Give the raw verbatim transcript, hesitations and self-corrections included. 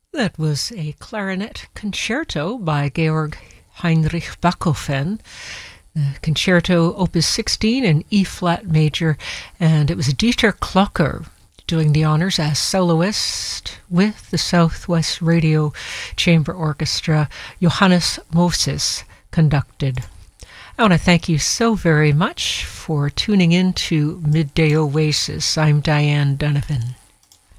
That was a clarinet concerto by Georg Heinrich Bachofen, the concerto opus sixteen in E-flat major, and it was Dieter Klocker doing the honors as soloist with the Southwest Radio Chamber Orchestra. Johannes Moses conducted. I want to thank you so very much for tuning in to Midday Oasis. I'm Diane Donovan.